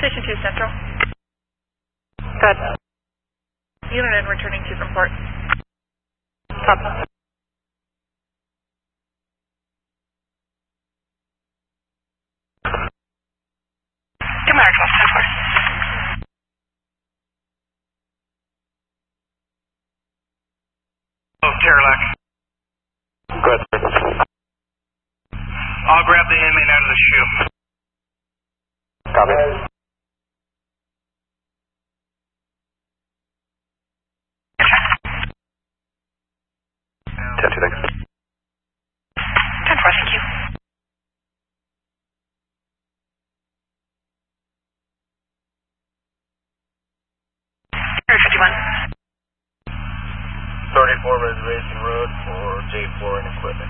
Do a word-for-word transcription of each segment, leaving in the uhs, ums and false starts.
Station two Central. Good. Unit N returning to from port. Top. American Tower. Oh, Terralac. Good. I'll grab the inmate out of the shoe. Copy. ten two, thanks. ten four, thank you. Area fifty-one. thirty-four Reservation Road for J four and equipment.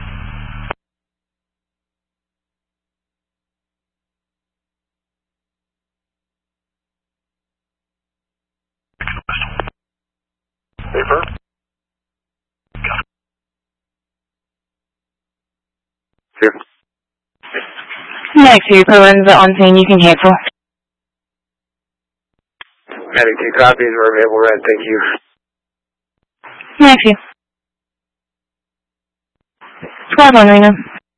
Paper? Here. Next, your Perlins on scene, you can cancel. Having two copies, we're available, red, thank you. Next, you. Squad one, Reno.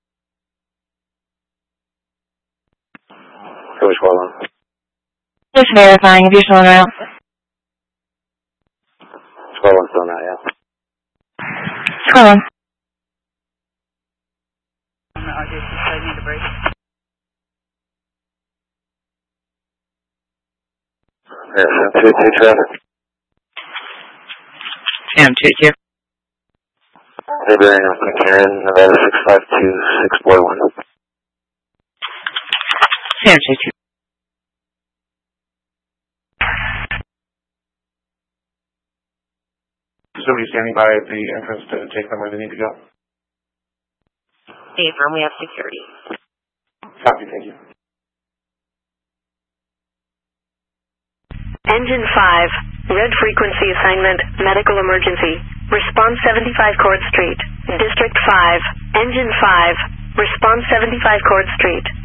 Which one? Just verifying if you're still around. Squad one's still not, yeah. Squad one. On the R J C, I need a break. Yeah, two two traffic. Sam two two. Hey, bearing on Karen, Nevada six five two six four one. Sam two two. Somebody standing by at the entrance to take them where they need to go. Affirm, we have security. Copy, thank you. Engine five, red frequency assignment, medical emergency. Response seventy-five Court Street. District five, Engine five, response seventy-five Court Street.